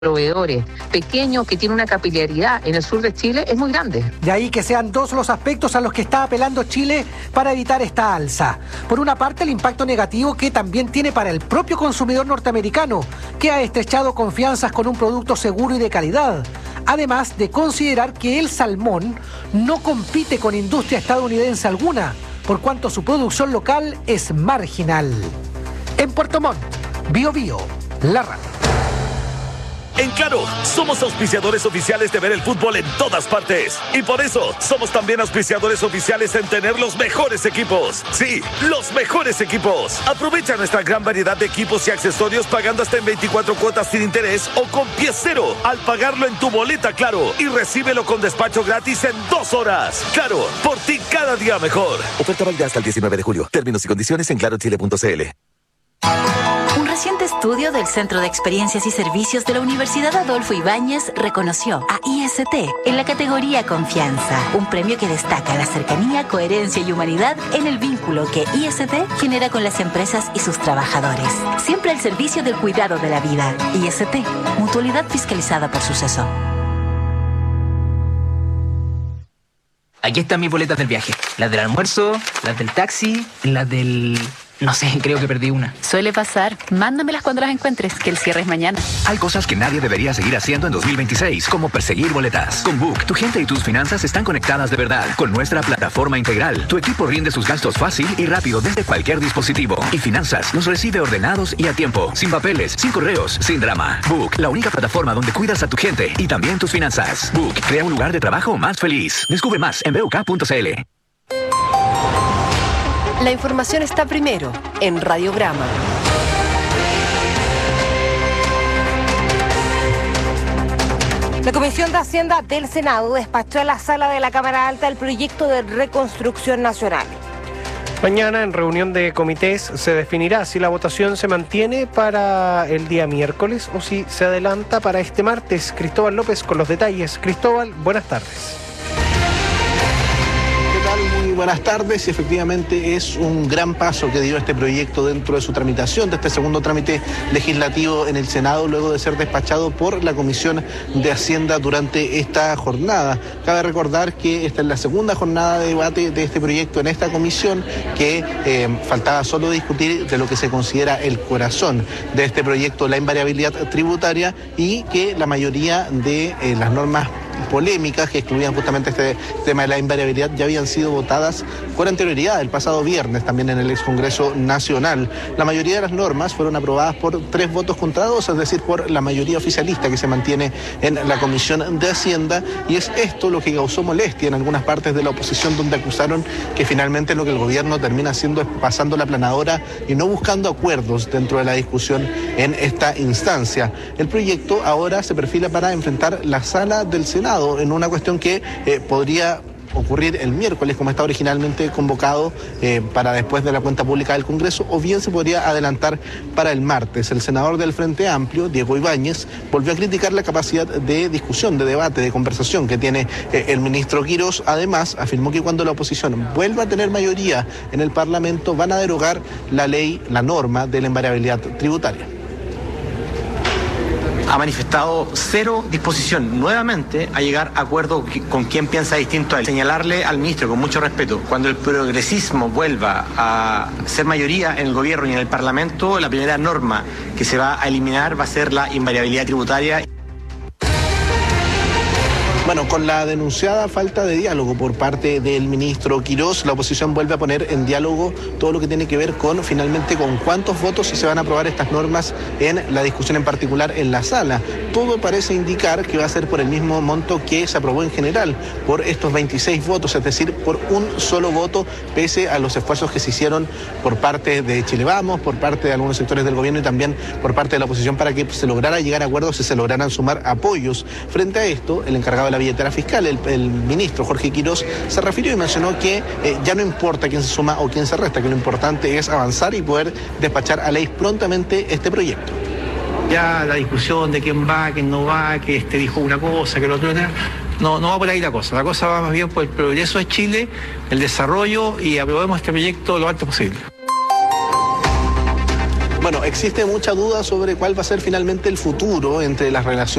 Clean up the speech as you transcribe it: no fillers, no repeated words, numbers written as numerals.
proveedores pequeños que tienen una capilaridad en el sur de Chile es muy grande. De ahí que sean dos los aspectos a los que está apelando Chile para evitar esta alza. Por una parte, el impacto negativo que también tiene para el propio consumidor norteamericano, que ha estrechado confianzas con un producto seguro y de calidad. Además de considerar que el salmón no compite con industria estadounidense alguna, por cuanto su producción local es marginal. En Puerto Montt, Bio Bio, la radio. En Claro, somos auspiciadores oficiales de ver el fútbol en todas partes. Y por eso, somos también auspiciadores oficiales en tener los mejores equipos. Sí, los mejores equipos. Aprovecha nuestra gran variedad de equipos y accesorios pagando hasta en 24 cuotas sin interés o con pie cero al pagarlo en tu boleta Claro. Y recíbelo con despacho gratis en 2 horas. Claro, por ti cada día mejor. Oferta válida hasta el 19 de julio. Términos y condiciones en clarochile.cl. Un reciente estudio del Centro de Experiencias y Servicios de la Universidad Adolfo Ibáñez reconoció a IST en la categoría Confianza, un premio que destaca la cercanía, coherencia y humanidad en el vínculo que IST genera con las empresas y sus trabajadores. Siempre al servicio del cuidado de la vida. IST, mutualidad fiscalizada por Suceso. Aquí están mis boletas del viaje. Las del almuerzo, las del taxi, las del... No sé, creo que perdí una. Suele pasar. Mándamelas cuando las encuentres, que el cierre es mañana. Hay cosas que nadie debería seguir haciendo en 2026, como perseguir boletas. Con Book, tu gente y tus finanzas están conectadas de verdad. Con nuestra plataforma integral, tu equipo rinde sus gastos fácil y rápido desde cualquier dispositivo. Y Finanzas los recibe ordenados y a tiempo, sin papeles, sin correos, sin drama. Book, la única plataforma donde cuidas a tu gente y también tus finanzas. Book, crea un lugar de trabajo más feliz. Descubre más en BUK.cl. La información está primero en Radiograma. La Comisión de Hacienda del Senado despachó a la Sala de la Cámara Alta el proyecto de reconstrucción nacional. Mañana, en reunión de comités, se definirá si la votación se mantiene para el día miércoles o si se adelanta para este martes. Cristóbal López con los detalles. Cristóbal, buenas tardes. Muy buenas tardes. Y efectivamente es un gran paso que dio este proyecto dentro de su tramitación, de este segundo trámite legislativo en el Senado, luego de ser despachado por la Comisión de Hacienda durante esta jornada. Cabe recordar que esta es la segunda jornada de debate de este proyecto en esta comisión, que faltaba solo discutir de lo que se considera el corazón de este proyecto, la invariabilidad tributaria, y que la mayoría de las normas polémicas que excluían justamente este tema de la invariabilidad ya habían sido votadas con anterioridad el pasado viernes también en el ex Congreso Nacional. La mayoría de las normas fueron aprobadas por 3 votos contra 2, es decir, por la mayoría oficialista que se mantiene en la Comisión de Hacienda, y es esto lo que causó molestia en algunas partes de la oposición, donde acusaron que finalmente lo que el gobierno termina haciendo es pasando la planadora y no buscando acuerdos dentro de la discusión en esta instancia. El proyecto ahora se perfila para enfrentar la sala del Senado en una cuestión que podría ocurrir el miércoles, como está originalmente convocado para después de la cuenta pública del Congreso, o bien se podría adelantar para el martes. El senador del Frente Amplio, Diego Ibáñez, volvió a criticar la capacidad de discusión, de debate, de conversación que tiene el ministro Quirós. Además, afirmó que cuando la oposición vuelva a tener mayoría en el Parlamento, van a derogar la ley, la norma de la invariabilidad tributaria. Ha manifestado cero disposición nuevamente a llegar a acuerdo con quien piensa distinto a él. Señalarle al ministro con mucho respeto, cuando el progresismo vuelva a ser mayoría en el gobierno y en el Parlamento, la primera norma que se va a eliminar va a ser la invariabilidad tributaria. Bueno, con la denunciada falta de diálogo por parte del ministro Quirós, la oposición vuelve a poner en diálogo todo lo que tiene que ver con, finalmente, con cuántos votos se van a aprobar estas normas en la discusión en particular en la sala. Todo parece indicar que va a ser por el mismo monto que se aprobó en general, por estos 26 votos, es decir, por un solo voto, pese a los esfuerzos que se hicieron por parte de Chile Vamos, por parte de algunos sectores del gobierno y también por parte de la oposición, para que se lograra llegar a acuerdos y se lograran sumar apoyos. Frente a esto, el encargado de la billetera fiscal, el ministro Jorge Quirós, se refirió y mencionó que ya no importa quién se suma o quién se resta, que lo importante es avanzar y poder despachar a ley prontamente este proyecto. Ya la discusión de quién va, quién no va, que este dijo una cosa, que el otro no va por ahí la cosa. La cosa va más bien por el progreso de Chile, el desarrollo, y aprobemos este proyecto lo antes posible. Bueno, existe mucha duda sobre cuál va a ser finalmente el futuro entre las relaciones